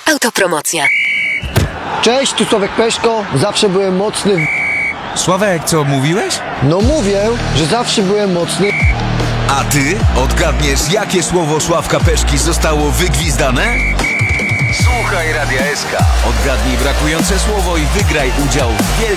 Autopromocja. Cześć, tu Sławek Peszko. Zawsze byłem mocny Sławek, co mówiłeś? No mówię, że zawsze byłem mocny. A ty odgadniesz, jakie słowo Sławka Peszki zostało wygwizdane? Słuchaj Radia SK. Odgadnij brakujące słowo i wygraj udział w wielkim